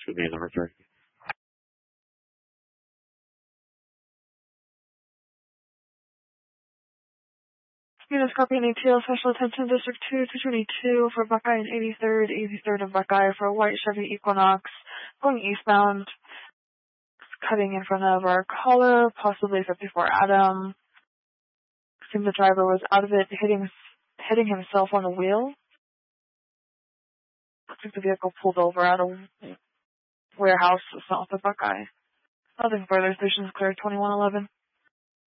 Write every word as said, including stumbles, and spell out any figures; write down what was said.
should be number three. Unit copying A T L Special Attention District two to twenty-two for Buckeye and eighty-third, eighty-third of Buckeye for a white Chevy Equinox going eastbound, cutting in front of our caller, possibly fifty-four Adam. Seems the driver was out of it, hitting hitting himself on the wheel. Looks like the vehicle pulled over at a warehouse south of Buckeye. Nothing further. Station's clear, twenty-one eleven.